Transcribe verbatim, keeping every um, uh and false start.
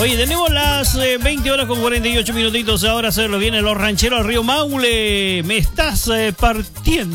Oye, tenemos las eh, veinte horas con cuarenta y ocho minutitos. Ahora se lo vienen los rancheros Río Maule. Me estás eh, partiendo.